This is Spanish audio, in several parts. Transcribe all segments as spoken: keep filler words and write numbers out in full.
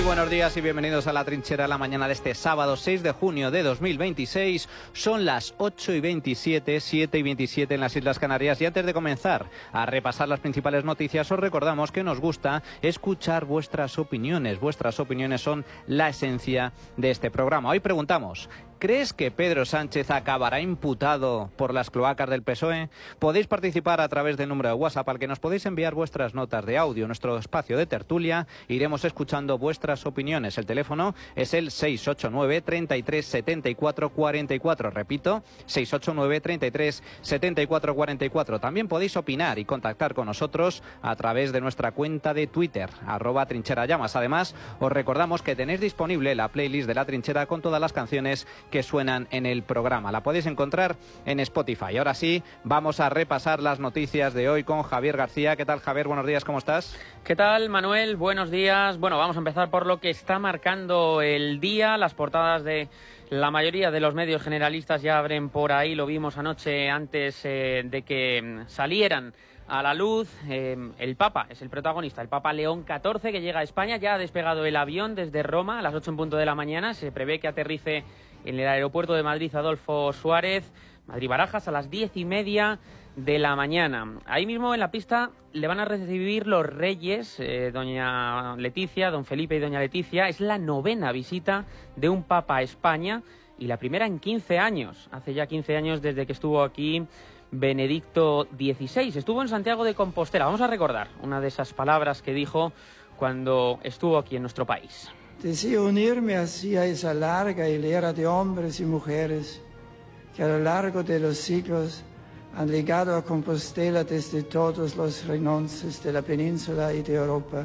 Muy buenos días y bienvenidos a La Trinchera, la mañana de este sábado seis de junio de dos mil veintiséis. Son las ocho y veintisiete, siete y veintisiete en las Islas Canarias, y antes de comenzar a repasar las principales noticias os recordamos que nos gusta escuchar vuestras opiniones. Vuestras opiniones son la esencia de este programa. Hoy preguntamos: ¿crees que Pedro Sánchez acabará imputado por las cloacas del P S O E? Podéis participar a través del número de WhatsApp al que nos podéis enviar vuestras notas de audio. Nuestro espacio de tertulia, iremos escuchando vuestras opiniones. El teléfono es el seis ocho nueve, treinta y tres, setenta y cuatro, cuarenta y cuatro. Repito, seis ocho nueve, treinta y tres, setenta y cuatro, cuarenta y cuatro. También podéis opinar y contactar con nosotros a través de nuestra cuenta de Twitter, arroba trincherallamas. Además, os recordamos que tenéis disponible la playlist de La Trinchera con todas las canciones que suenan en el programa. La podéis encontrar en Spotify. Ahora sí, vamos a repasar las noticias de hoy con Javier García. ¿Qué tal, Javier? Buenos días, ¿cómo estás? ¿Qué tal, Manuel? Buenos días. Bueno, vamos a empezar por lo que está marcando el día. Las portadas de la mayoría de los medios generalistas ya abren por ahí. Lo vimos anoche antes eh, de que salieran a la luz. Eh, el Papa es el protagonista, el Papa León catorce, que llega a España. Ya ha despegado el avión desde Roma a las ocho en punto de la mañana. Se prevé que aterrice en el aeropuerto de Madrid Adolfo Suárez, Madrid-Barajas, a las diez y media de la mañana. Ahí mismo en la pista le van a recibir los reyes, eh, doña Leticia, don Felipe y doña Leticia. Es la novena visita de un Papa a España y la primera en quince años. Hace ya quince años desde que estuvo aquí Benedicto dieciséis. Estuvo en Santiago de Compostela. Vamos a recordar una de esas palabras que dijo cuando estuvo aquí en nuestro país. Deseo unirme así a esa larga hilera de hombres y mujeres que a lo largo de los siglos han llegado a Compostela desde todos los rincones de la península y de Europa,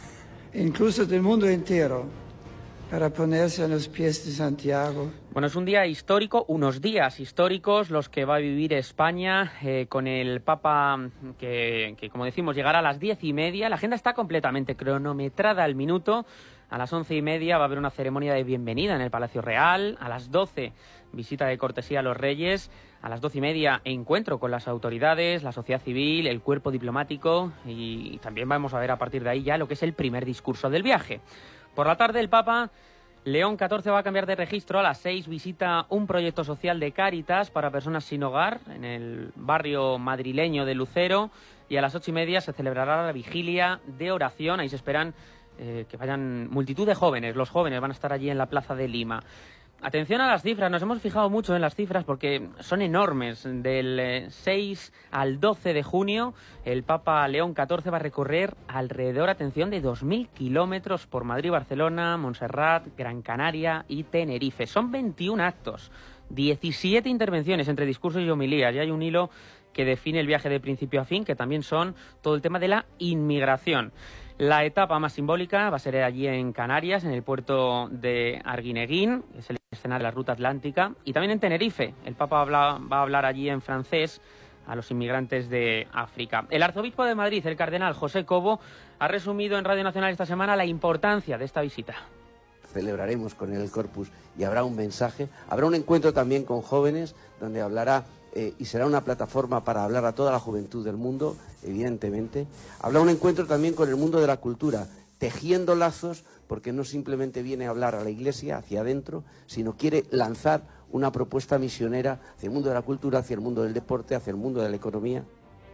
e incluso del mundo entero, para ponerse a los pies de Santiago. Bueno, es un día histórico, unos días históricos los que va a vivir España eh, con el Papa que, que, como decimos, llegará a las diez y media. La agenda está completamente cronometrada al minuto. A las once y media va a haber una ceremonia de bienvenida en el Palacio Real. A las doce, visita de cortesía a los reyes. A las doce y media, encuentro con las autoridades, la sociedad civil, el cuerpo diplomático. Y también vamos a ver a partir de ahí ya lo que es el primer discurso del viaje. Por la tarde, el Papa León catorce va a cambiar de registro. A las seis visita un proyecto social de Cáritas para personas sin hogar en el barrio madrileño de Lucero. Y a las ocho y media se celebrará la vigilia de oración. Ahí se esperan Eh, que vayan multitud de jóvenes. Los jóvenes van a estar allí en la Plaza de Lima. Atención a las cifras, nos hemos fijado mucho en las cifras porque son enormes. Del eh, seis al doce de junio, el Papa León catorce va a recorrer alrededor, atención, de dos mil kilómetros por Madrid, Barcelona, Montserrat, Gran Canaria y Tenerife. Son veintiún actos, diecisiete intervenciones entre discursos y homilías, y hay un hilo que define el viaje de principio a fin, que también son todo el tema de la inmigración. La etapa más simbólica va a ser allí en Canarias, en el puerto de Arguineguín, que es el escenario de la ruta atlántica, y también en Tenerife. El Papa habla, va a hablar allí en francés a los inmigrantes de África. El arzobispo de Madrid, el cardenal José Cobo, ha resumido en Radio Nacional esta semana la importancia de esta visita. Celebraremos con él el Corpus y habrá un mensaje, habrá un encuentro también con jóvenes donde hablará eh, y será una plataforma para hablar a toda la juventud del mundo, evidentemente. Habrá un encuentro también con el mundo de la cultura, tejiendo lazos, porque no simplemente viene a hablar a la Iglesia hacia adentro, sino quiere lanzar una propuesta misionera hacia el mundo de la cultura, hacia el mundo del deporte, hacia el mundo de la economía.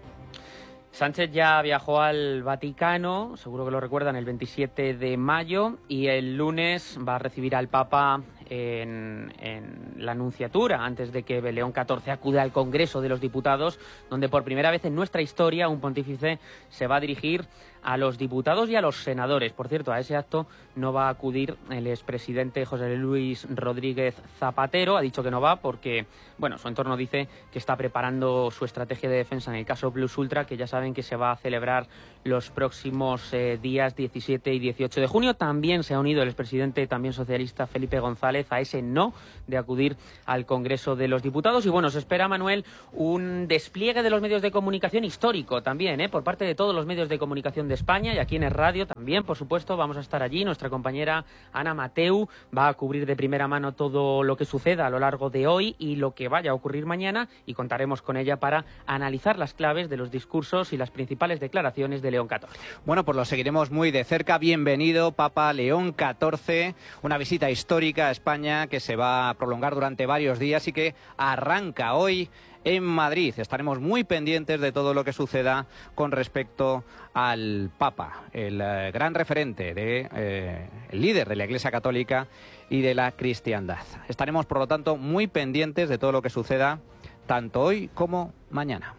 Sánchez ya viajó al Vaticano, seguro que lo recuerdan, el veintisiete de mayo, y el lunes va a recibir al Papa en, en la Nunciatura, antes de que León catorce acuda al Congreso de los Diputados, donde por primera vez en nuestra historia un pontífice se va a dirigir a los diputados y a los senadores. Por cierto, a ese acto no va a acudir el expresidente José Luis Rodríguez Zapatero. Ha dicho que no va porque, bueno, su entorno dice que está preparando su estrategia de defensa en el caso Plus Ultra, que ya saben que se va a celebrar los próximos eh, días diecisiete y dieciocho de junio. También se ha unido el expresidente, también socialista, Felipe González, fortaleza ese no de acudir al Congreso de los Diputados. Y bueno, se espera, Manuel, un despliegue de los medios de comunicación histórico también, ¿eh? por parte de todos los medios de comunicación de España, y aquí en el radio también, por supuesto, vamos a estar allí. Nuestra compañera Ana Mateu va a cubrir de primera mano todo lo que suceda a lo largo de hoy y lo que vaya a ocurrir mañana, y contaremos con ella para analizar las claves de los discursos y las principales declaraciones de León catorce. Bueno, pues lo seguiremos muy de cerca. Bienvenido, Papa León catorce, una visita histórica a España que se va a prolongar durante varios días y que arranca hoy en Madrid. Estaremos muy pendientes de todo lo que suceda con respecto al Papa, el eh, gran referente, de, eh, el líder de la Iglesia Católica y de la cristiandad. Estaremos, por lo tanto, muy pendientes de todo lo que suceda, tanto hoy como mañana.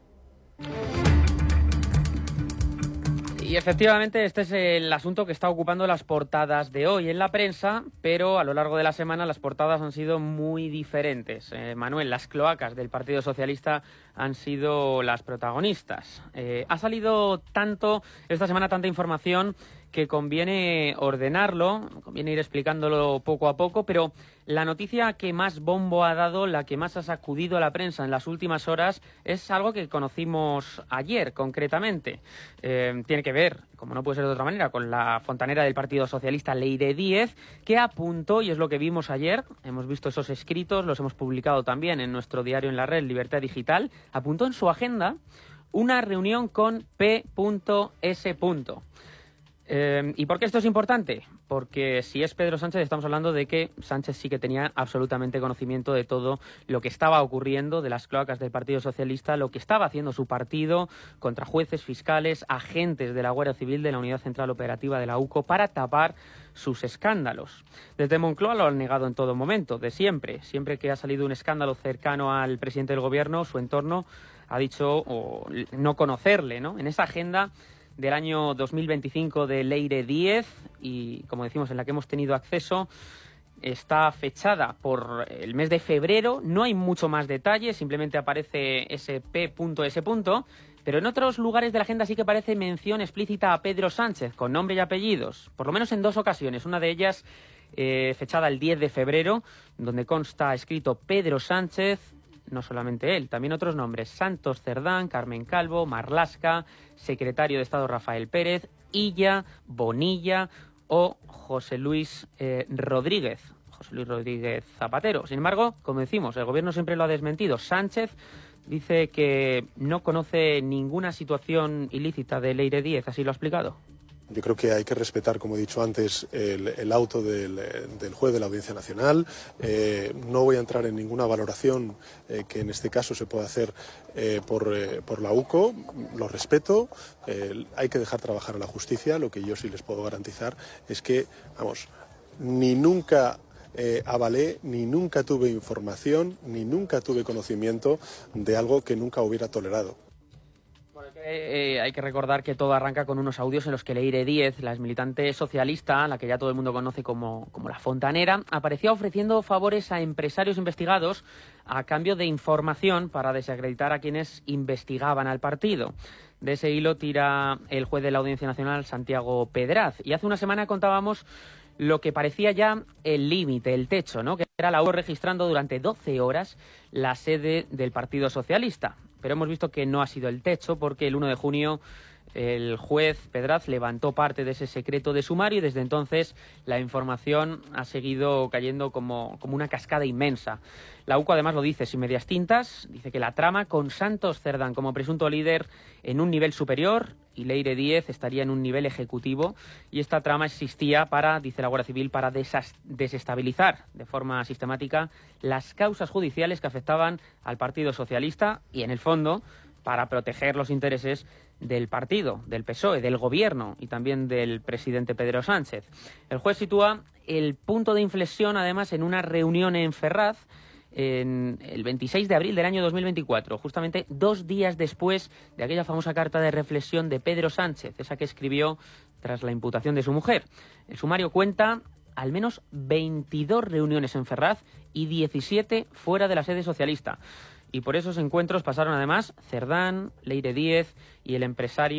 Y efectivamente este es el asunto que está ocupando las portadas de hoy en la prensa, pero a lo largo de la semana las portadas han sido muy diferentes. Eh, Manuel, las cloacas del Partido Socialista han sido las protagonistas. Eh, ha salido tanto esta semana, tanta información, que conviene ordenarlo, conviene ir explicándolo poco a poco, pero la noticia que más bombo ha dado, la que más ha sacudido a la prensa en las últimas horas, es algo que conocimos ayer concretamente. Eh, tiene que ver, como no puede ser de otra manera, con la fontanera del Partido Socialista, Leire Díez, que apuntó, y es lo que vimos ayer, hemos visto esos escritos, los hemos publicado también en nuestro diario en la red, Libertad Digital, apuntó en su agenda una reunión con P S Eh, ¿Y por qué esto es importante? Porque si es Pedro Sánchez, estamos hablando de que Sánchez sí que tenía absolutamente conocimiento de todo lo que estaba ocurriendo, de las cloacas del Partido Socialista, lo que estaba haciendo su partido contra jueces, fiscales, agentes de la Guardia Civil, de la Unidad Central Operativa de la U C O, para tapar sus escándalos. Desde Moncloa lo han negado en todo momento, de siempre. Siempre que ha salido un escándalo cercano al presidente del Gobierno, su entorno ha dicho o, no conocerle, ¿no? En esa agenda del año dos mil veinticinco de Leire Díez, y como decimos, en la que hemos tenido acceso, está fechada por el mes de febrero. No hay mucho más detalle, simplemente aparece ese P S. Pero en otros lugares de la agenda sí que aparece mención explícita a Pedro Sánchez, con nombre y apellidos, por lo menos en dos ocasiones. Una de ellas eh, fechada el diez de febrero, donde consta escrito Pedro Sánchez. No solamente él, también otros nombres: Santos Cerdán, Carmen Calvo, Marlaska, secretario de Estado Rafael Pérez, Illa, Bonilla o José Luis eh, Rodríguez, José Luis Rodríguez Zapatero. Sin embargo, como decimos, el Gobierno siempre lo ha desmentido. Sánchez dice que no conoce ninguna situación ilícita de Leire Díez, así lo ha explicado. Yo creo que hay que respetar, como he dicho antes, el, el auto del, del juez de la Audiencia Nacional. Eh, no voy a entrar en ninguna valoración eh, que en este caso se pueda hacer eh, por, eh, por la U C O. Lo respeto. Eh, hay que dejar trabajar a la justicia. Lo que yo sí les puedo garantizar es que, vamos, ni nunca eh, avalé, ni nunca tuve información, ni nunca tuve conocimiento de algo que nunca hubiera tolerado. Eh, eh, hay que recordar que todo arranca con unos audios en los que Leire Díez, la exmilitante socialista, la que ya todo el mundo conoce como, como la fontanera, aparecía ofreciendo favores a empresarios investigados a cambio de información para desacreditar a quienes investigaban al partido. De ese hilo tira el juez de la Audiencia Nacional, Santiago Pedraz. Y hace una semana contábamos lo que parecía ya el límite, el techo, ¿no? Que era la U C O registrando durante doce horas la sede del Partido Socialista. Pero hemos visto que no ha sido el techo, porque el uno de junio el juez Pedraz levantó parte de ese secreto de sumario y desde entonces la información ha seguido cayendo como, como una cascada inmensa. La U C O además lo dice sin medias tintas, dice que la trama con Santos Cerdán como presunto líder en un nivel superior y Leire Díez estaría en un nivel ejecutivo, y esta trama existía para, dice la Guardia Civil, para desas- desestabilizar de forma sistemática las causas judiciales que afectaban al Partido Socialista y, en el fondo, para proteger los intereses del partido, del P S O E, del Gobierno y también del presidente Pedro Sánchez. El juez sitúa el punto de inflexión, además, en una reunión en Ferraz en el veintiséis de abril del año dos mil veinticuatro, justamente dos días después de aquella famosa carta de reflexión de Pedro Sánchez, esa que escribió tras la imputación de su mujer. El sumario cuenta al menos veintidós reuniones en Ferraz y diecisiete fuera de la sede socialista. Y por esos encuentros pasaron además Cerdán, Leire Díez y el empresario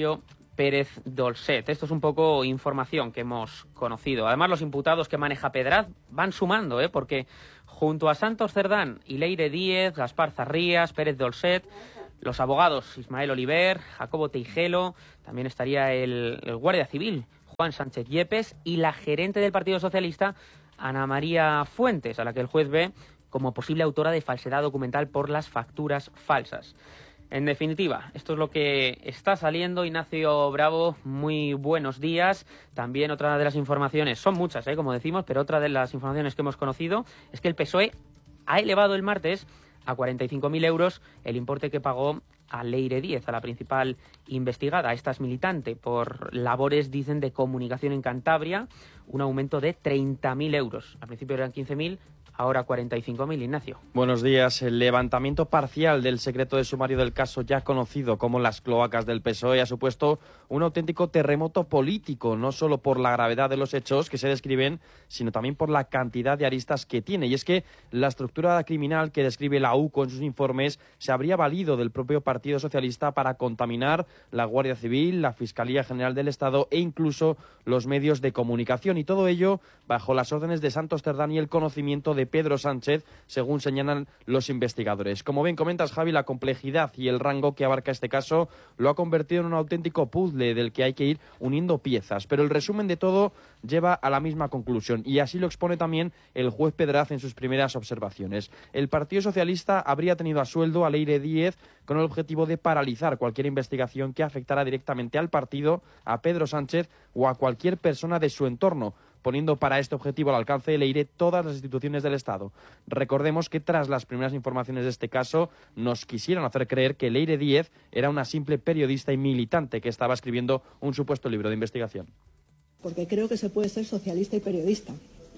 Pérez Dolcet. Esto es un poco información que hemos conocido. Además, los imputados que maneja Pedraz van sumando, ¿eh? Porque junto a Santos Cerdán y Leire Díez, Gaspar Zarrías, Pérez Dolcet, los abogados Ismael Oliver, Jacobo Teijelo, también estaría el, el guardia civil Juan Sánchez Yepes y la gerente del Partido Socialista, Ana María Fuentes, a la que el juez ve como posible autora de falsedad documental por las facturas falsas. En definitiva, esto es lo que está saliendo. Ignacio Bravo, muy buenos días. También otra de las informaciones, son muchas, ¿eh? como decimos, pero otra de las informaciones que hemos conocido es que el P S O E ha elevado el martes a cuarenta y cinco mil euros el importe que pagó a Leire Díez, a la principal investigada. Esta es militante por labores, dicen, de comunicación en Cantabria, un aumento de treinta mil euros. Al principio eran quince mil, ahora cuarenta y cinco mil, Ignacio. Buenos días. El levantamiento parcial del secreto de sumario del caso ya conocido como las cloacas del P S O E ha supuesto un auténtico terremoto político, no solo por la gravedad de los hechos que se describen, sino también por la cantidad de aristas que tiene. Y es que la estructura criminal que describe la U C O en sus informes se habría valido del propio Partido Socialista para contaminar la Guardia Civil, la Fiscalía General del Estado e incluso los medios de comunicación. Y todo ello bajo las órdenes de Santos Cerdán y el conocimiento de Pedro Sánchez, según señalan los investigadores. Como bien comentas, Javi, la complejidad y el rango que abarca este caso lo ha convertido en un auténtico puzzle del que hay que ir uniendo piezas. Pero el resumen de todo lleva a la misma conclusión y así lo expone también el juez Pedraz en sus primeras observaciones. El Partido Socialista habría tenido a sueldo a Leire Díez con el objetivo de paralizar cualquier investigación que afectara directamente al partido, a Pedro Sánchez o a cualquier persona de su entorno, poniendo para este objetivo al alcance de Leire todas las instituciones del Estado. Recordemos que tras las primeras informaciones de este caso nos quisieron hacer creer que Leire Díez era una simple periodista y militante que estaba escribiendo un supuesto libro de investigación. Porque creo que se puede ser socialista y periodista.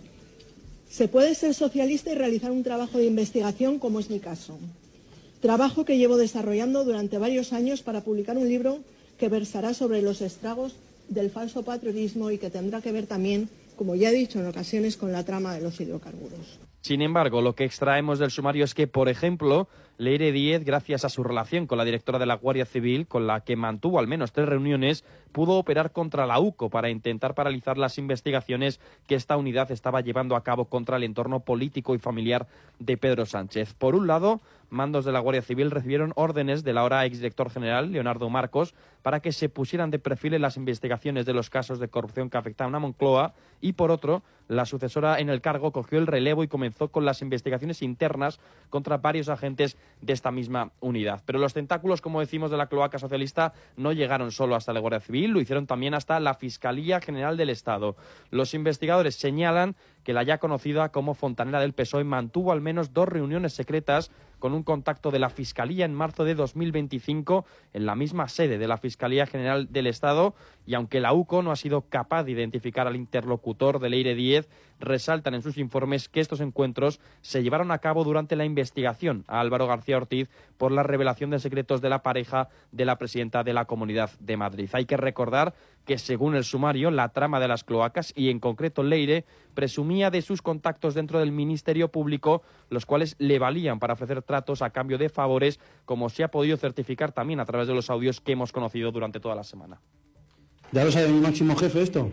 Se puede ser socialista y realizar un trabajo de investigación, como es mi caso. Trabajo que llevo desarrollando durante varios años para publicar un libro que versará sobre los estragos del falso patriotismo y que tendrá que ver también, como ya he dicho en ocasiones, con la trama de los hidrocarburos. Sin embargo, lo que extraemos del sumario es que, por ejemplo, Leire Díez, gracias a su relación con la directora de la Guardia Civil, con la que mantuvo al menos tres reuniones, pudo operar contra la U C O para intentar paralizar las investigaciones que esta unidad estaba llevando a cabo contra el entorno político y familiar de Pedro Sánchez. Por un lado, mandos de la Guardia Civil recibieron órdenes del ahora exdirector general, Leonardo Marcos, para que se pusieran de perfil en las investigaciones de los casos de corrupción que afectaban a Moncloa, y por otro, la sucesora en el cargo cogió el relevo y comenzó con las investigaciones internas contra varios agentes de esta misma unidad. Pero los tentáculos, como decimos, de la cloaca socialista no llegaron solo hasta la Guardia Civil, lo hicieron también hasta la Fiscalía General del Estado. Los investigadores señalan que la ya conocida como fontanera del P S O E mantuvo al menos dos reuniones secretas con un contacto de la Fiscalía en marzo de dos mil veinticinco en la misma sede de la Fiscalía General del Estado, y aunque la U C O no ha sido capaz de identificar al interlocutor de Leire Díez, resaltan en sus informes que estos encuentros se llevaron a cabo durante la investigación a Álvaro García Ortiz por la revelación de secretos de la pareja de la presidenta de la Comunidad de Madrid. Hay que recordar que, según el sumario, la trama de las cloacas, y en concreto Leire, presumía de sus contactos dentro del Ministerio Público, los cuales le valían para ofrecer tratos a cambio de favores, como se ha podido certificar también a través de los audios que hemos conocido durante toda la semana. ¿Ya lo sabe mi máximo jefe esto?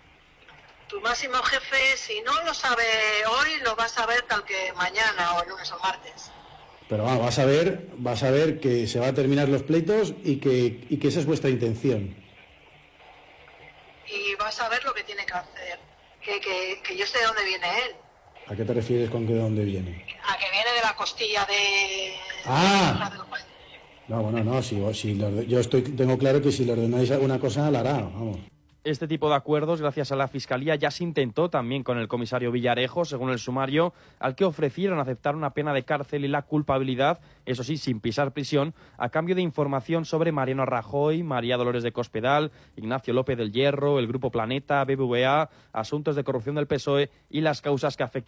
Tu máximo jefe, si no lo sabe hoy, lo va a saber tal que mañana o el lunes o martes. Pero va, vas a ver, vas a ver que se van a terminar los pleitos y que, y que esa es vuestra intención. Y vas a ver lo que tiene que hacer. Que, que, que yo sé de dónde viene él. ¿A qué te refieres con que de dónde viene? A que viene de la costilla de... ¡Ah! No, bueno, no, si, si lo, yo estoy, tengo claro que si le ordenáis alguna cosa, la hará, vamos. Este tipo de acuerdos, gracias a la Fiscalía, ya se intentó también con el comisario Villarejo, según el sumario, al que ofrecieron aceptar una pena de cárcel y la culpabilidad, eso sí, sin pisar prisión, a cambio de información sobre Mariano Rajoy, María Dolores de Cospedal, Ignacio López del Hierro, el Grupo Planeta, B B V A, asuntos de corrupción del P S O E y las causas que afectan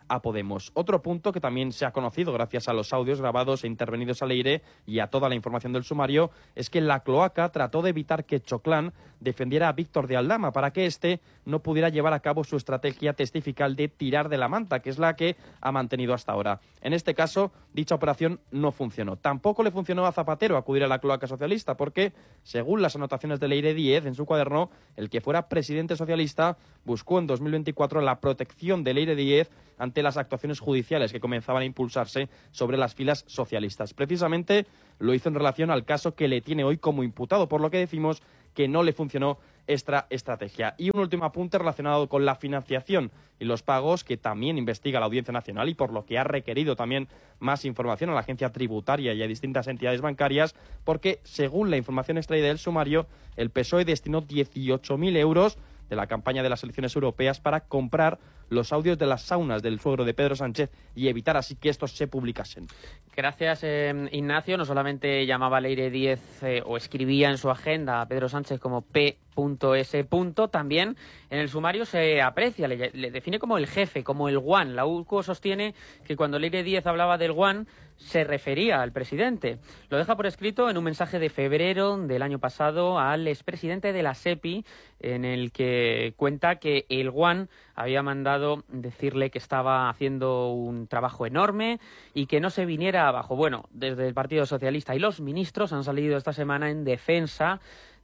a Podemos. Otro punto que también se ha conocido gracias a los audios grabados e intervenidos al Leire y a toda la información del sumario es que la cloaca trató de evitar que Choclán defendiera a Víctor de Aldama para que éste no pudiera llevar a cabo su estrategia testifical de tirar de la manta, que es la que ha mantenido hasta ahora. En este caso, dicha operación no funcionó. Tampoco le funcionó a Zapatero acudir a la cloaca socialista porque, según las anotaciones de Leire Díez en su cuaderno, el que fuera presidente socialista buscó en dos mil veinticuatro la protección de Leire Díez ante las actuaciones judiciales que comenzaban a impulsarse sobre las filas socialistas. Precisamente lo hizo en relación al caso que le tiene hoy como imputado, por lo que decimos que no le funcionó esta estrategia. Y un último apunte relacionado con la financiación y los pagos que también investiga la Audiencia Nacional y por lo que ha requerido también más información a la agencia tributaria y a distintas entidades bancarias, porque según la información extraída del sumario, el P S O E destinó dieciocho mil euros de la campaña de las elecciones europeas para comprar los audios de las saunas del suegro de Pedro Sánchez y evitar así que estos se publicasen. Gracias, eh, Ignacio. No solamente llamaba Leire Díez eh, o escribía en su agenda a Pedro Sánchez como P S. También en el sumario se aprecia, le, le define como el jefe, como el guan. La U C O sostiene que cuando Leire Díez hablaba del guan se refería al presidente. Lo deja por escrito en un mensaje de febrero del año pasado al expresidente de la SEPI, en el que cuenta que el guan había mandado decirle que estaba haciendo un trabajo enorme y que no se viniera abajo. Bueno, desde el Partido Socialista y los ministros han salido esta semana en defensa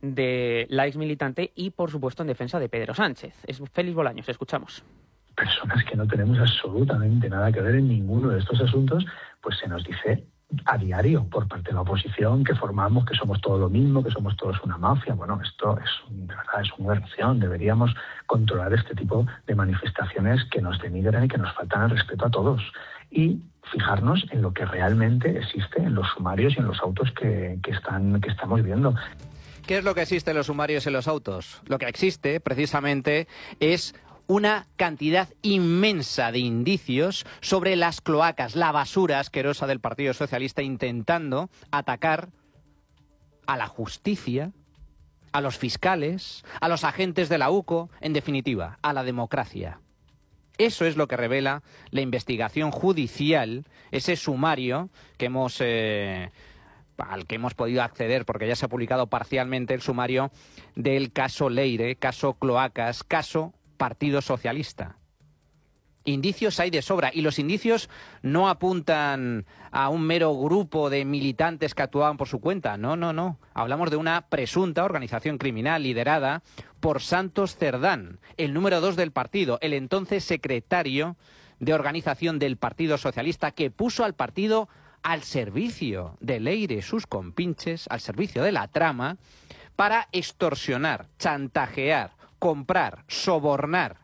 de la exmilitante y, por supuesto, en defensa de Pedro Sánchez. Es Félix Bolaños, escuchamos. Personas que no tenemos absolutamente nada que ver en ninguno de estos asuntos, pues se nos dice a diario por parte de la oposición que formamos, que somos todo lo mismo, que somos todos una mafia. Bueno, esto es, de verdad, es una agresión. Deberíamos controlar este tipo de manifestaciones que nos denigran y que nos faltan el respeto a todos. Y fijarnos en lo que realmente existe en los sumarios y en los autos que, que, están, que estamos viendo. ¿Qué es lo que existe en los sumarios y en los autos? Lo que existe, precisamente, es una cantidad inmensa de indicios sobre las cloacas, la basura asquerosa del Partido Socialista intentando atacar a la justicia, a los fiscales, a los agentes de la U C O, en definitiva, a la democracia. Eso es lo que revela la investigación judicial, ese sumario que hemos... Eh, al que hemos podido acceder, porque ya se ha publicado parcialmente el sumario del caso Leire, caso Cloacas, caso Partido Socialista. Indicios hay de sobra, y los indicios no apuntan a un mero grupo de militantes que actuaban por su cuenta. No, no, no. Hablamos de una presunta organización criminal liderada por Santos Cerdán, el número dos del partido, el entonces secretario de organización del Partido Socialista, que puso al partido al servicio de Leire y sus compinches, al servicio de la trama, para extorsionar, chantajear, comprar, sobornar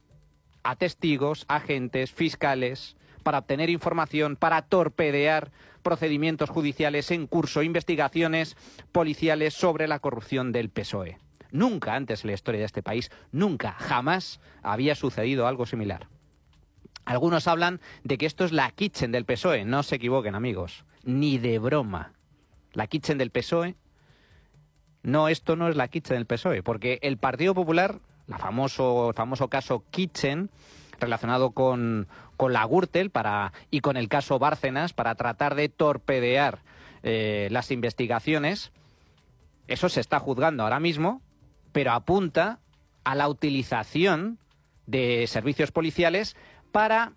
a testigos, agentes, fiscales, para obtener información, para torpedear procedimientos judiciales en curso, investigaciones policiales sobre la corrupción del P S O E. Nunca antes en la historia de este país, nunca, jamás había sucedido algo similar. Algunos hablan de que esto es la kitchen del P S O E. No se equivoquen, amigos. Ni de broma. La kitchen del P S O E... No, esto no es la kitchen del P S O E, porque el Partido Popular, la famoso, el famoso caso Kitchen, relacionado con, con la Gürtel para, y con el caso Bárcenas, para tratar de torpedear eh, las investigaciones, eso se está juzgando ahora mismo, pero apunta a la utilización de servicios policiales para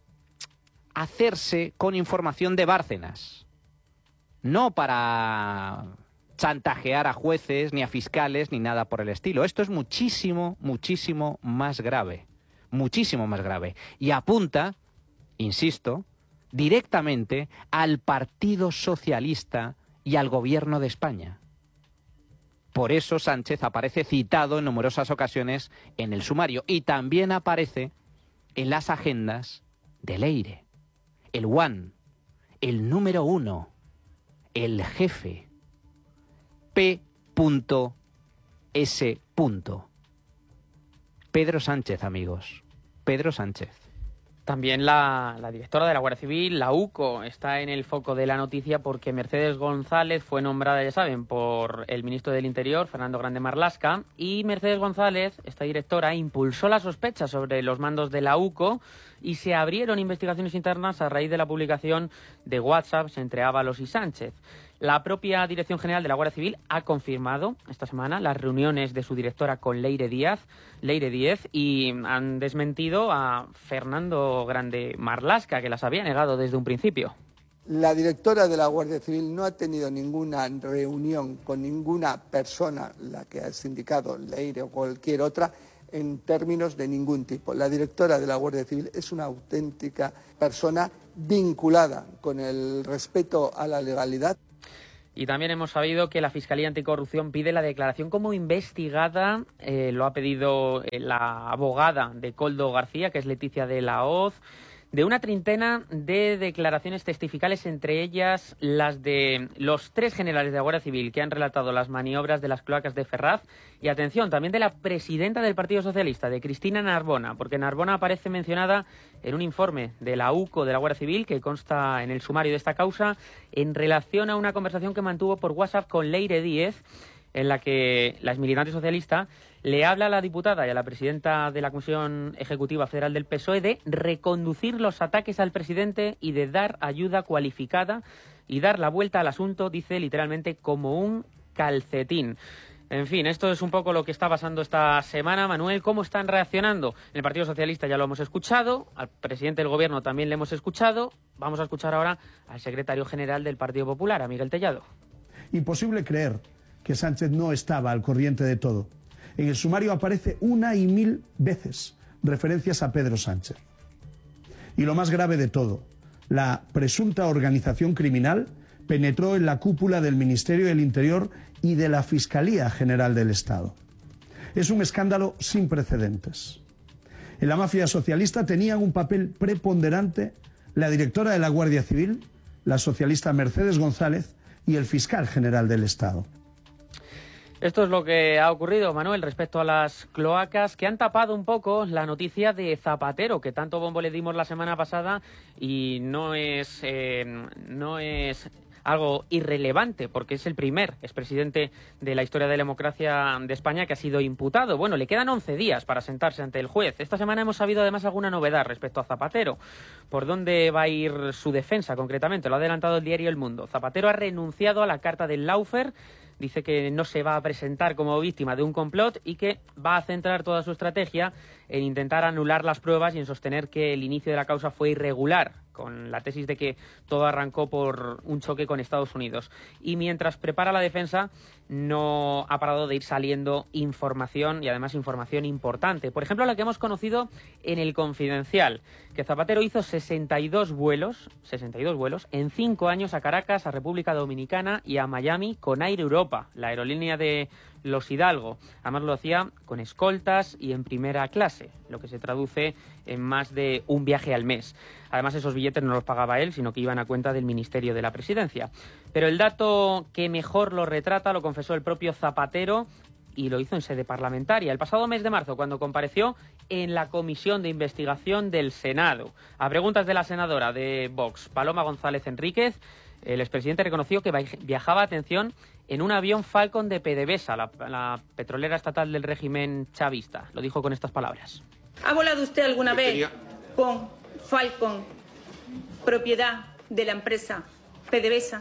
hacerse con información de Bárcenas, no para chantajear a jueces, ni a fiscales, ni nada por el estilo. Esto es muchísimo, muchísimo más grave, muchísimo más grave, y apunta, insisto, directamente al Partido Socialista y al Gobierno de España. Por eso Sánchez aparece citado en numerosas ocasiones en el sumario, y también aparece en las agendas de Leire, el one, el número uno, el jefe, P S. Pedro Sánchez, amigos, Pedro Sánchez. También la, la directora de la Guardia Civil, la UCO, está en el foco de la noticia porque Mercedes González fue nombrada, ya saben, por el ministro del Interior, Fernando Grande Marlaska, y Mercedes González, esta directora, impulsó la sospecha sobre los mandos de la UCO y se abrieron investigaciones internas a raíz de la publicación de WhatsApps entre Ábalos y Sánchez. La propia Dirección General de la Guardia Civil ha confirmado esta semana las reuniones de su directora con Leire Díaz, Leire Díez, y han desmentido a Fernando Grande Marlaska, que las había negado desde un principio. La directora de la Guardia Civil no ha tenido ninguna reunión con ninguna persona, la que has indicado, Leire o cualquier otra, en términos de ningún tipo. La directora de la Guardia Civil es una auténtica persona vinculada con el respeto a la legalidad. Y también hemos sabido que la Fiscalía Anticorrupción pide la declaración como investigada. Eh, lo ha pedido la abogada de Koldo García, que es Leticia de la Hoz, de una treintena de declaraciones testificales, entre ellas las de los tres generales de la Guardia Civil que han relatado las maniobras de las cloacas de Ferraz. Y atención, también de la presidenta del Partido Socialista, de Cristina Narbona, porque Narbona aparece mencionada en un informe de la UCO de la Guardia Civil que consta en el sumario de esta causa en relación a una conversación que mantuvo por WhatsApp con Leire Díez, en la que la exmilitante socialista le habla a la diputada y a la presidenta de la Comisión Ejecutiva Federal del P S O E de reconducir los ataques al presidente y de dar ayuda cualificada y dar la vuelta al asunto, dice literalmente, como un calcetín. En fin, esto es un poco lo que está pasando esta semana. Manuel, ¿cómo están reaccionando? En el Partido Socialista ya lo hemos escuchado, al presidente del Gobierno también le hemos escuchado. Vamos a escuchar ahora al secretario general del Partido Popular, a Miguel Tellado. Imposible creer que Sánchez no estaba al corriente de todo. En el sumario aparece una y mil veces referencias a Pedro Sánchez. Y lo más grave de todo, la presunta organización criminal penetró en la cúpula del Ministerio del Interior y de la Fiscalía General del Estado. Es un escándalo sin precedentes. En la mafia socialista tenían un papel preponderante la directora de la Guardia Civil, la socialista Mercedes González y el fiscal general del Estado. Esto es lo que ha ocurrido, Manuel, respecto a las cloacas, que han tapado un poco la noticia de Zapatero, que tanto bombo le dimos la semana pasada, y no es, eh, no es algo irrelevante, porque es el primer expresidente de la historia de la democracia de España que ha sido imputado. Bueno, le quedan once días para sentarse ante el juez. Esta semana hemos sabido además alguna novedad respecto a Zapatero. ¿Por dónde va a ir su defensa concretamente? Lo ha adelantado el diario El Mundo. Zapatero ha renunciado a la carta del Lawfare. Dice que no se va a presentar como víctima de un complot y que va a centrar toda su estrategia en intentar anular las pruebas y en sostener que el inicio de la causa fue irregular, con la tesis de que todo arrancó por un choque con Estados Unidos. Y mientras prepara la defensa, no ha parado de ir saliendo información, y además información importante. Por ejemplo, la que hemos conocido en El Confidencial, que Zapatero hizo sesenta y dos vuelos, sesenta y dos vuelos en cinco años a Caracas, a República Dominicana y a Miami con Air Europa, la aerolínea de los Hidalgo. Además lo hacía con escoltas y en primera clase, lo que se traduce en más de un viaje al mes. Además, esos billetes no los pagaba él, sino que iban a cuenta del Ministerio de la Presidencia. Pero el dato que mejor lo retrata lo confesó el propio Zapatero, y lo hizo en sede parlamentaria el pasado mes de marzo, cuando compareció en la Comisión de Investigación del Senado. A preguntas de la senadora de Vox, Paloma González Enríquez, el expresidente reconoció que viajaba, atención, en un avión Falcon de PDVSA, la, la petrolera estatal del régimen chavista. Lo dijo con estas palabras. ¿Ha volado usted alguna vez con Falcon, propiedad de la empresa PDVSA?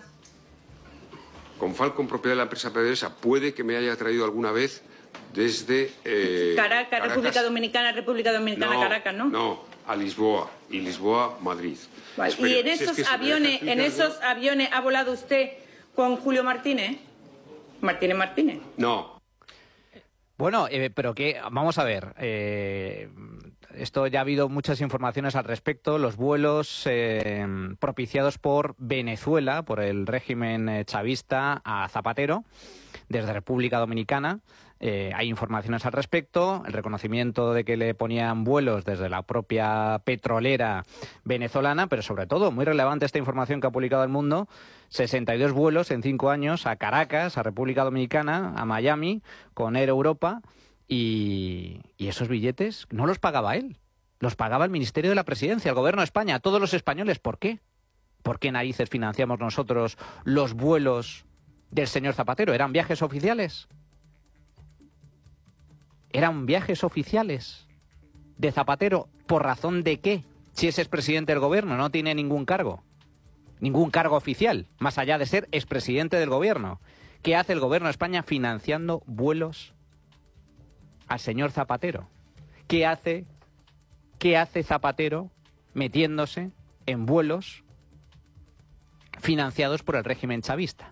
Con Falcon, propiedad de la empresa PDVSA, puede que me haya traído alguna vez desde eh, Caracas, Caracas, República Dominicana, República Dominicana, no, Caracas, ¿no? No, a Lisboa, y Lisboa, Madrid. Vale. Espera, ¿Y en si esos es que aviones, en esos aviones ha volado usted con Julio Martínez? Martínez Martínez. No. Bueno, eh, pero que vamos a ver. Eh, esto ya ha habido muchas informaciones al respecto. Los vuelos eh, propiciados por Venezuela, por el régimen eh, chavista a Zapatero, desde República Dominicana. Eh, hay informaciones al respecto, el reconocimiento de que le ponían vuelos desde la propia petrolera venezolana, pero sobre todo, muy relevante esta información que ha publicado El Mundo, sesenta y dos vuelos en cinco años a Caracas, a República Dominicana, a Miami, con Air Europa, y, y esos billetes no los pagaba él. Los pagaba el Ministerio de la Presidencia, el Gobierno de España, a todos los españoles. ¿Por qué? ¿Por qué narices financiamos nosotros los vuelos del señor Zapatero? ¿Eran viajes oficiales? ¿Eran viajes oficiales de Zapatero? ¿Por razón de qué? Si es expresidente del Gobierno, no tiene ningún cargo. Ningún cargo oficial, más allá de ser expresidente del Gobierno. ¿Qué hace el Gobierno de España financiando vuelos al señor Zapatero? ¿Qué hace, qué hace Zapatero metiéndose en vuelos financiados por el régimen chavista?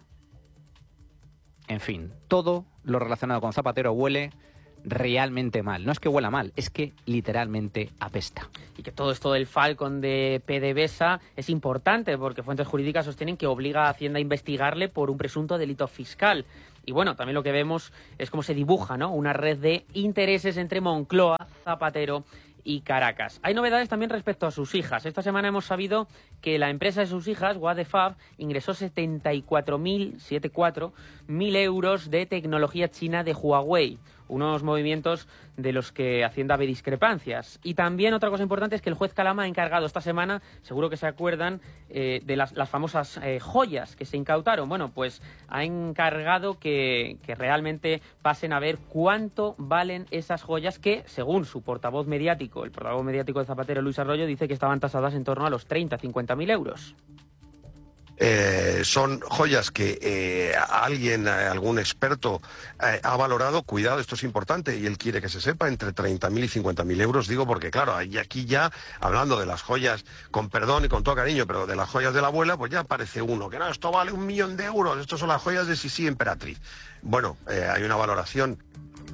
En fin, todo lo relacionado con Zapatero huele realmente mal. No es que huela mal, es que literalmente apesta. Y que todo esto del Falcon de PDVSA es importante porque fuentes jurídicas sostienen que obliga a Hacienda a investigarle por un presunto delito fiscal. Y bueno, también lo que vemos es cómo se dibuja, ¿no?, una red de intereses entre Moncloa, Zapatero y Caracas. Hay novedades también respecto a sus hijas. Esta semana hemos sabido que la empresa de sus hijas, What the Fab, ingresó setenta y cuatro mil euros de tecnología china de Huawei. Unos movimientos de los que Hacienda ve discrepancias. Y también otra cosa importante es que el juez Calama ha encargado esta semana, seguro que se acuerdan, eh, de las, las famosas eh, joyas que se incautaron. Bueno, pues ha encargado que, que realmente pasen a ver cuánto valen esas joyas que, según su portavoz mediático, el portavoz mediático de Zapatero, Luis Arroyo, dice que estaban tasadas en torno a los treinta a cincuenta mil euros. Eh, son joyas que eh, alguien, eh, algún experto eh, ha valorado, cuidado, esto es importante y él quiere que se sepa, entre treinta mil y cincuenta mil euros, digo porque claro, aquí ya, hablando de las joyas, con perdón y con todo cariño, pero de las joyas de la abuela, pues ya aparece uno, que no, esto vale un millón de euros, esto son las joyas de Sisi Emperatriz. Bueno, eh, hay una valoración.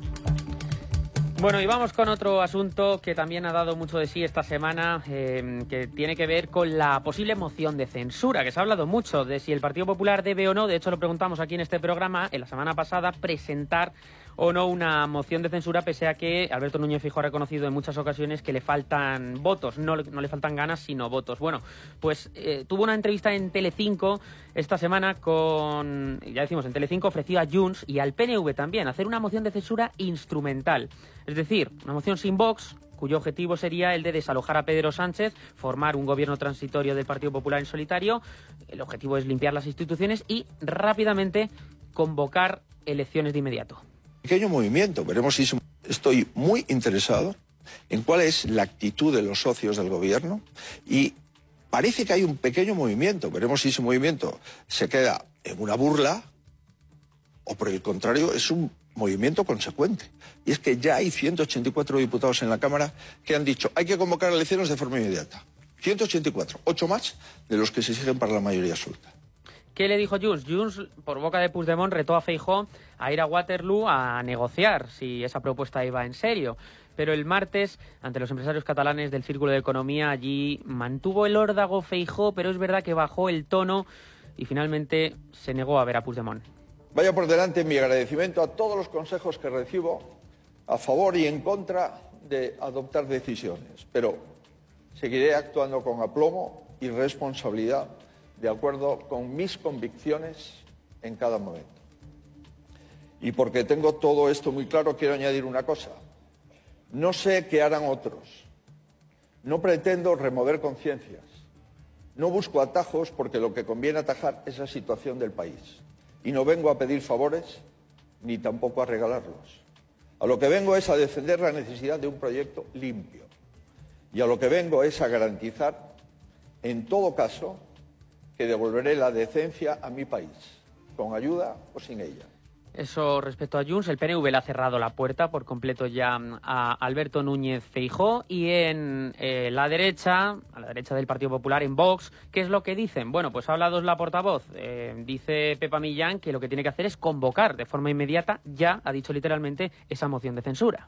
Bueno, y vamos con otro asunto que también ha dado mucho de sí esta semana, eh, que tiene que ver con la posible moción de censura, que se ha hablado mucho de si el Partido Popular debe o no, de hecho lo preguntamos aquí en este programa, en la semana pasada, presentar o no una moción de censura, pese a que Alberto Núñez Feijóo ha reconocido en muchas ocasiones que le faltan votos, no, no le faltan ganas, sino votos. Bueno, pues eh, tuvo una entrevista en Telecinco esta semana con, ya decimos, en Telecinco ofreció a Junts y al P N V también hacer una moción de censura instrumental. Es decir, una moción sin Vox, cuyo objetivo sería el de desalojar a Pedro Sánchez, formar un gobierno transitorio del Partido Popular en solitario. El objetivo es limpiar las instituciones y rápidamente convocar elecciones de inmediato. Pequeño movimiento, veremos si estoy muy interesado en cuál es la actitud de los socios del gobierno y parece que hay un pequeño movimiento, veremos si ese movimiento se queda en una burla o por el contrario es un movimiento consecuente. Y es que ya hay ciento ochenta y cuatro diputados en la Cámara que han dicho hay que convocar elecciones de forma inmediata. ciento ochenta y cuatro, ocho más de los que se exigen para la mayoría absoluta. ¿Qué le dijo Junts? Junts, por boca de Puigdemont, retó a Feijóo a ir a Waterloo a negociar si esa propuesta iba en serio. Pero el martes, ante los empresarios catalanes del Círculo de Economía, allí mantuvo el órdago Feijóo, pero es verdad que bajó el tono y finalmente se negó a ver a Puigdemont. Vaya por delante mi agradecimiento a todos los consejos que recibo a favor y en contra de adoptar decisiones, pero seguiré actuando con aplomo y responsabilidad de acuerdo con mis convicciones en cada momento. Y porque tengo todo esto muy claro, quiero añadir una cosa. No sé qué harán otros. No pretendo remover conciencias. No busco atajos porque lo que conviene atajar es la situación del país. Y no vengo a pedir favores ni tampoco a regalarlos. A lo que vengo es a defender la necesidad de un proyecto limpio. Y a lo que vengo es a garantizar, en todo caso, que devolveré la decencia a mi país, con ayuda o sin ella. Eso respecto a Junts, el P N V le ha cerrado la puerta por completo ya a Alberto Núñez Feijóo y en eh, la derecha, a la derecha del Partido Popular, en Vox, ¿qué es lo que dicen? Bueno, pues ha hablado la portavoz, eh, dice Pepa Millán que lo que tiene que hacer es convocar de forma inmediata, ya ha dicho literalmente, esa moción de censura.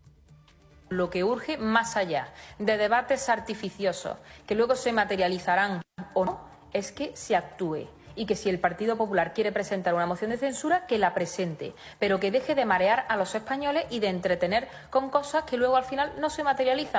Lo que urge, más allá de debates artificiosos que luego se materializarán o no, es que se actúe y que si el Partido Popular quiere presentar una moción de censura, que la presente, pero que deje de marear a los españoles y de entretener con cosas que luego al final no se materializan.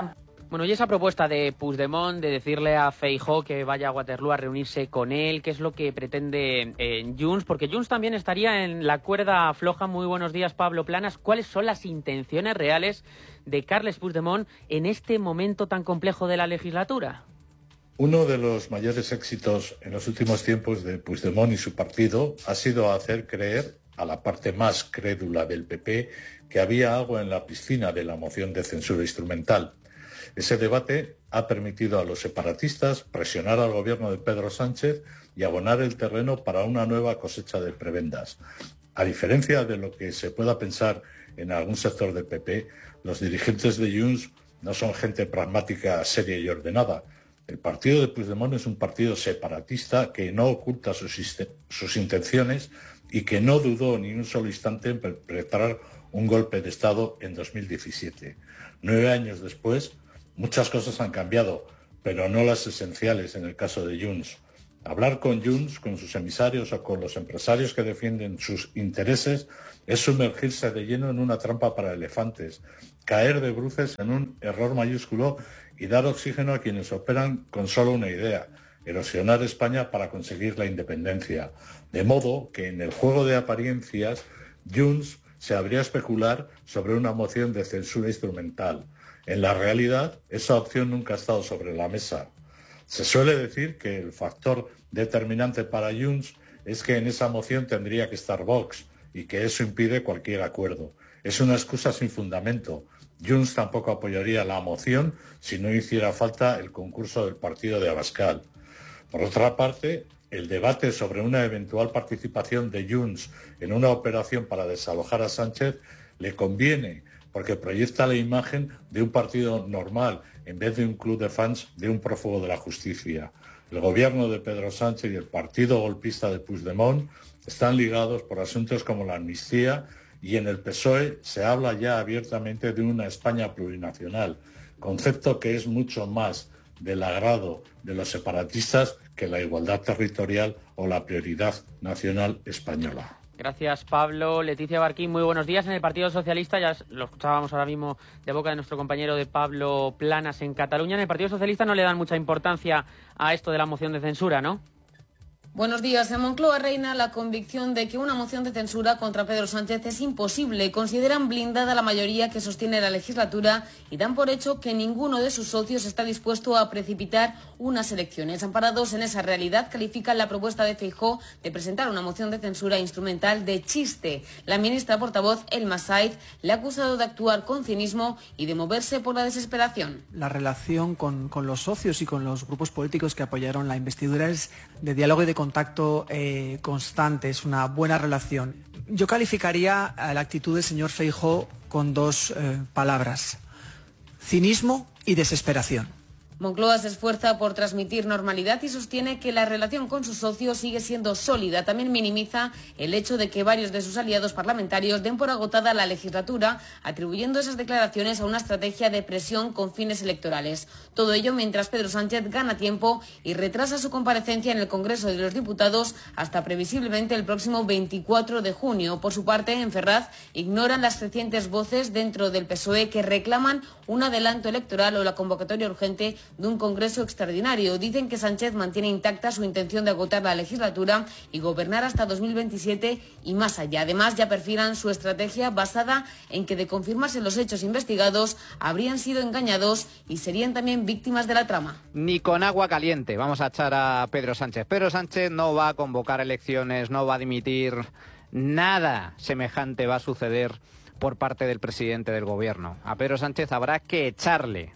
Bueno, y esa propuesta de Puigdemont de decirle a Feijóo que vaya a Waterloo a reunirse con él, ¿qué es lo que pretende eh, Junts? Porque Junts también estaría en la cuerda floja. Muy buenos días, Pablo Planas. ¿Cuáles son las intenciones reales de Carles Puigdemont en este momento tan complejo de la legislatura? Uno de los mayores éxitos en los últimos tiempos de Puigdemont y su partido ha sido hacer creer a la parte más crédula del P P que había agua en la piscina de la moción de censura instrumental. Ese debate ha permitido a los separatistas presionar al gobierno de Pedro Sánchez y abonar el terreno para una nueva cosecha de prebendas. A diferencia de lo que se pueda pensar en algún sector del P P, los dirigentes de Junts no son gente pragmática, seria y ordenada. El partido de Puigdemont es un partido separatista que no oculta sus, sus intenciones y que no dudó ni un solo instante en perpetrar un golpe de Estado en dos mil diecisiete. Nueve años después, muchas cosas han cambiado, pero no las esenciales en el caso de Junts. Hablar con Junts, con sus emisarios o con los empresarios que defienden sus intereses es sumergirse de lleno en una trampa para elefantes, caer de bruces en un error mayúsculo y dar oxígeno a quienes operan con solo una idea: erosionar España para conseguir la independencia. De modo que en el juego de apariencias, Junts se habría a especular sobre una moción de censura instrumental. En la realidad, esa opción nunca ha estado sobre la mesa. Se suele decir que el factor determinante para Junts es que en esa moción tendría que estar Vox y que eso impide cualquier acuerdo. Es una excusa sin fundamento. Junts tampoco apoyaría la moción si no hiciera falta el concurso del partido de Abascal. Por otra parte, el debate sobre una eventual participación de Junts en una operación para desalojar a Sánchez le conviene, porque proyecta la imagen de un partido normal en vez de un club de fans de un prófugo de la justicia. El gobierno de Pedro Sánchez y el partido golpista de Puigdemont están ligados por asuntos como la amnistía, y en el P S O E se habla ya abiertamente de una España plurinacional, concepto que es mucho más del agrado de los separatistas que la igualdad territorial o la prioridad nacional española. Gracias, Pablo. Leticia Barquín, muy buenos días. En el Partido Socialista, ya lo escuchábamos ahora mismo de boca de nuestro compañero de Pablo Planas en Cataluña, en el Partido Socialista no le dan mucha importancia a esto de la moción de censura, ¿no? Buenos días. En Moncloa reina la convicción de que una moción de censura contra Pedro Sánchez es imposible. Consideran blindada la mayoría que sostiene la legislatura y dan por hecho que ninguno de sus socios está dispuesto a precipitar unas elecciones. Amparados en esa realidad, califican la propuesta de Feijóo de presentar una moción de censura instrumental de chiste. La ministra portavoz, Elma Saiz, le ha acusado de actuar con cinismo y de moverse por la desesperación. La relación con, con los socios y con los grupos políticos que apoyaron la investidura es de diálogo y de contacto eh, constante, es una buena relación. Yo calificaría a la actitud del señor Feijóo con dos eh, palabras: cinismo y desesperación. Moncloa se esfuerza por transmitir normalidad y sostiene que la relación con sus socios sigue siendo sólida. También minimiza el hecho de que varios de sus aliados parlamentarios den por agotada la legislatura, atribuyendo esas declaraciones a una estrategia de presión con fines electorales. Todo ello mientras Pedro Sánchez gana tiempo y retrasa su comparecencia en el Congreso de los Diputados hasta previsiblemente el próximo veinticuatro de junio. Por su parte, en Ferraz ignoran las crecientes voces dentro del P S O E que reclaman un adelanto electoral o la convocatoria urgente de un Congreso extraordinario. Dicen que Sánchez mantiene intacta su intención de agotar la legislatura y gobernar hasta dos mil veintisiete y más allá. Además, ya perfilan su estrategia basada en que, de confirmarse los hechos investigados, habrían sido engañados y serían también víctimas de la trama. Ni con agua caliente vamos a echar a Pedro Sánchez. Pedro Sánchez no va a convocar elecciones, no va a dimitir. Nada semejante va a suceder por parte del presidente del gobierno. A Pedro Sánchez habrá que echarle,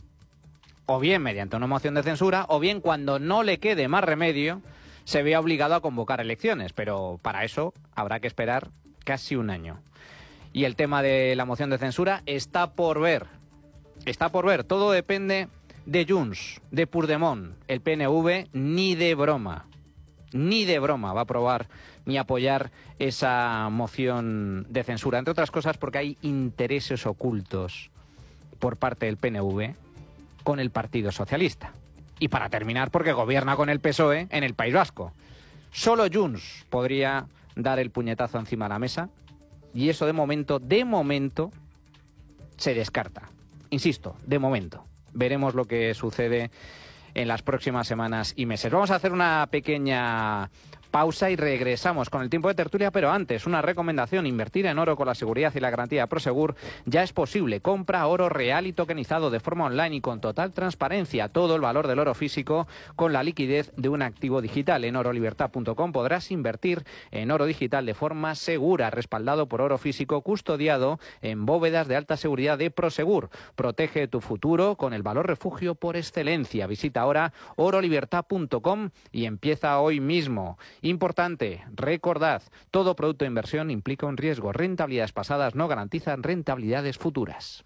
o bien mediante una moción de censura, o bien cuando no le quede más remedio, se vea obligado a convocar elecciones. Pero para eso habrá que esperar casi un año. Y el tema de la moción de censura está por ver. Está por ver. Todo depende de Junts, de Puigdemont. El P N V ni de broma, ni de broma va a aprobar ni apoyar esa moción de censura. Entre otras cosas porque hay intereses ocultos por parte del P N V con el Partido Socialista. Y para terminar, porque gobierna con el P S O E en el País Vasco. Solo Junts podría dar el puñetazo encima de la mesa y eso de momento, de momento, se descarta. Insisto, de momento. veremos lo que sucede en las próximas semanas y meses. Vamos a hacer una pequeña pausa y regresamos con el tiempo de tertulia, pero antes una recomendación: invertir en oro con la seguridad y la garantía de Prosegur ya es posible. Compra oro real y tokenizado de forma online y con total transparencia. Todo el valor del oro físico con la liquidez de un activo digital. En oro libertad punto com podrás invertir en oro digital de forma segura, respaldado por oro físico custodiado en bóvedas de alta seguridad de Prosegur. Protege tu futuro con el valor refugio por excelencia. Visita ahora oro libertad punto com y empieza hoy mismo. Importante, recordad, todo producto de inversión implica un riesgo. Rentabilidades pasadas no garantizan rentabilidades futuras.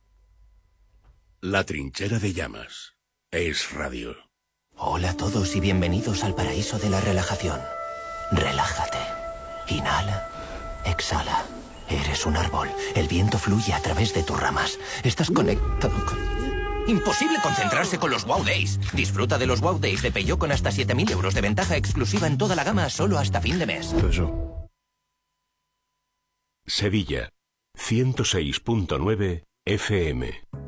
La trinchera de llamas. Es radio. Hola a todos y bienvenidos al paraíso de la relajación. Relájate. Inhala. Exhala. Eres un árbol. El viento fluye a través de tus ramas. Estás conectado con... Imposible concentrarse con los Wow Days. Disfruta de los Wow Days de Peugeot con hasta siete mil euros de ventaja exclusiva en toda la gama solo hasta fin de mes. Sevilla, ciento seis punto nueve F M.